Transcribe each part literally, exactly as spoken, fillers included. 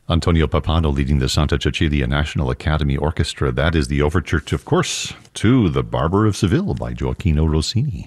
Antonio Papano leading the Santa Cecilia National Academy Orchestra. That is the overture, of course, to The Barber of Seville by Gioacchino Rossini.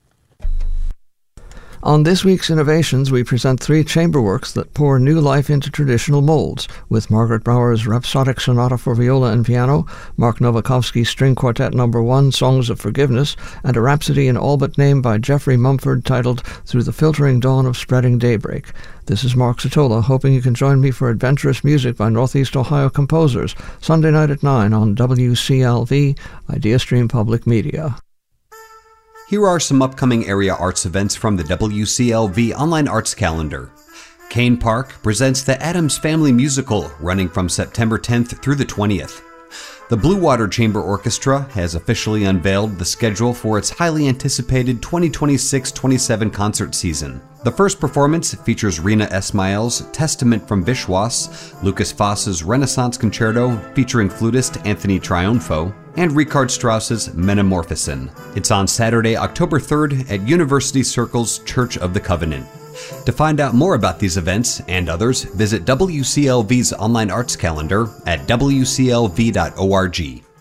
On this week's Innovations, we present three chamber works that pour new life into traditional molds, with Margaret Brower's Rhapsodic Sonata for Viola and Piano, Mark Novakovsky's String Quartet Number One, Songs of Forgiveness, and a Rhapsody in all but name by Jeffrey Mumford titled Through the Filtering Dawn of Spreading Daybreak. This is Mark Satola, hoping you can join me for adventurous music by Northeast Ohio composers, Sunday night at nine on W C L V, IdeaStream Public Media. Here are some upcoming area arts events from the W C L V Online Arts Calendar. Kane Park presents the Addams Family Musical, running from September tenth through the twentieth. The Blue Water Chamber Orchestra has officially unveiled the schedule for its highly anticipated twenty twenty-six twenty-seven concert season. The first performance features Rena Esmail's Testament from Vishwas, Lucas Foss's Renaissance Concerto featuring flutist Anthony Triunfo, and Richard Strauss's Metamorphosen. It's on Saturday, October third at University Circle's Church of the Covenant. To find out more about these events and others, visit W C L V's online arts calendar at W C L V dot org.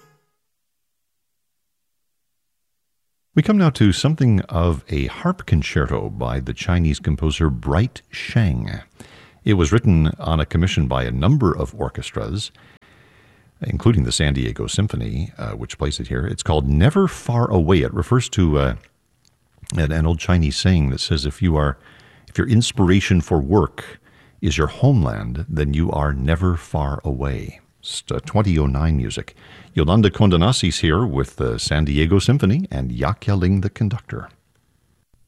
We come now to something of a harp concerto by the Chinese composer Bright Sheng. It was written on a commission by a number of orchestras, including the San Diego Symphony, uh, which plays it here. It's called Never Far Away. It refers to uh, an, an old Chinese saying that says, if you are, if your inspiration for work is your homeland, then you are never far away. It's uh, twenty oh nine music. Yolanda Condonasi's here with the San Diego Symphony and Yak Yaling the conductor.